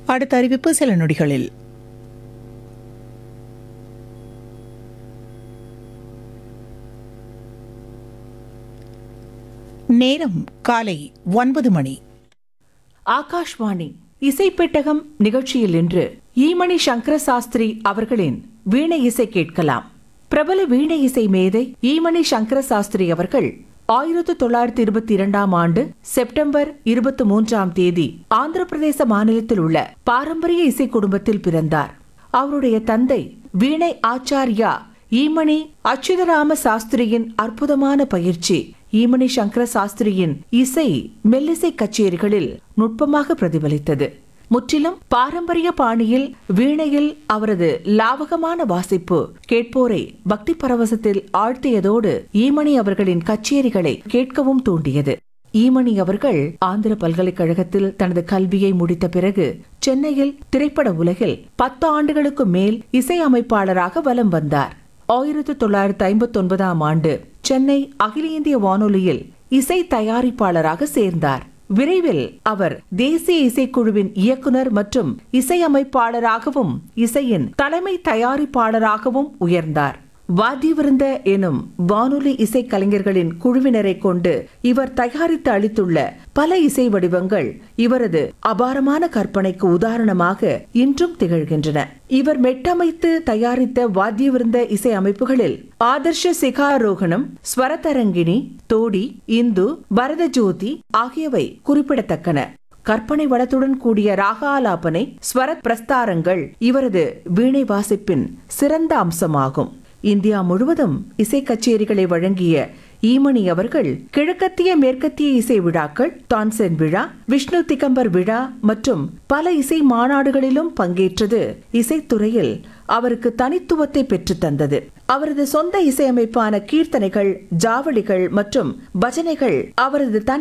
அடுத்த அறிவிப்பு சில நொடிகளில். நேரம் காலை 9 மணி. ஆகாஷ்வாணி இசைப்பெட்டகம் நிகழ்ச்சியில் இன்று ஈமணி சங்கர சாஸ்திரி அவர்களின் வீணை இசை கேட்கலாம். பிரபல வீணை இசை மேதை ஈமணி சங்கர சாஸ்திரி அவர்கள் 1922 ஆண்டு செப்டம்பர் 23 ஆந்திர பிரதேச மாநிலத்தில் உள்ள பாரம்பரிய இசை குடும்பத்தில் பிறந்தார். அவருடைய தந்தை வீணை ஆச்சாரியா ஈமணி அச்சுதராம சாஸ்திரியின் அற்புதமான பயிற்சி ஈமணி சங்கர சாஸ்திரியின் இசை மெல்லிசை கச்சேரிகளில் நுட்பமாக பிரதிபலித்தது. முற்றிலும் பாரம்பரிய பாணியில் வீணையில் அவரது லாவகமான வாசிப்பு கேட்போரை பக்தி பரவசத்தில் ஆழ்த்தியதோடு ஈமணி அவர்களின் கச்சேரிகளை கேட்கவும் தூண்டியது. ஈமணி அவர்கள் ஆந்திர பல்கலைக்கழகத்தில் தனது கல்வியை முடித்த பிறகு சென்னையில் திரைப்பட உலகில் 10 ஆண்டுகளுக்கு மேல் இசையமைப்பாளராக வலம் வந்தார். 1959 ஆண்டு சென்னை அகில இந்திய வானொலியில் இசை தயாரிப்பாளராக சேர்ந்தார். விரைவில் அவர் தேசிய இசைக்குழுவின் இயக்குனர் மற்றும் இசையமைப்பாளராகவும் இசையின் தலைமை தயாரிப்பாளராகவும் உயர்ந்தார். வாத்தியவிருந்த எனும் வானொலி இசை கலைஞர்களின் குழுவினரை கொண்டு இவர் தயாரித்து அளித்துள்ள பல இசை வடிவங்கள் இவரது அபாரமான கற்பனைக்கு உதாரணமாக இன்றும் திகழ்கின்றன. இவர் மெட்டமைத்து தயாரித்த வாத்தியவிருந்த இசை அமைப்புகளில் ஆதர்ஷ சிகாரோகணம், ஸ்வரதரங்கிணி, தோடி, இந்து, பரதஜோதி ஆகியவை குறிப்பிடத்தக்கன. கற்பனை வளத்துடன் கூடிய ராகாலாபனை, ஸ்வர பிரஸ்தாரங்கள் இவரது வீணை வாசிப்பின் சிறந்த அம்சமாகும். இந்தியா முழுவதும் இசை கச்சேரிகளை வழங்கிய ஈமணி அவர்கள் கிழக்கத்திய மேற்கத்திய இசை விழாக்கள், தான்சென் விழா, விஷ்ணு திகம்பர் விழா மற்றும் பல இசை மாநாடுகளிலும் பங்கேற்றது இசைத்துறையில் அவருக்கு தனித்துவத்தை பெற்று தந்தது. அவரது சொந்த இசையமைப்பான கீர்த்தனைகள், ஜாவளிகள் மற்றும் பஜனைகள் அவரது தனி